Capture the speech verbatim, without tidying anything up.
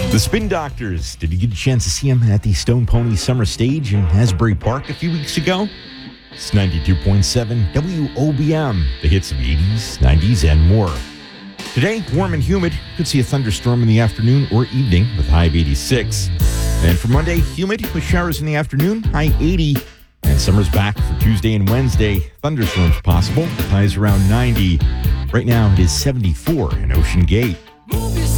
The Spin Doctors. Did you get a chance to see them at the Stone Pony Summer Stage in Asbury Park a few weeks ago? It's ninety-two point seven W O B M, the hits of the eighties, nineties, and more. Today, warm and humid. Could see a thunderstorm in the afternoon or evening with a high of eighty-six. And for Monday, humid with showers in the afternoon, high eighty. And summer's back for Tuesday and Wednesday. Thunderstorms possible, highs around ninety. Right now, it is seventy-four in Ocean Gate. Movies